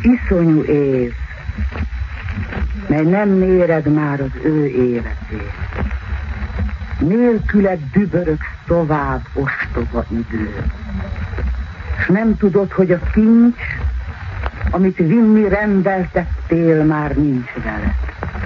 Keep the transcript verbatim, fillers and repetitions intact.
iszonyú év, mely nem méred már az ő életét. Nélküled dübörögsz tovább ostoba idő. S nem tudod, hogy a kincs, amit vinni rendeltettél, már nincs veled.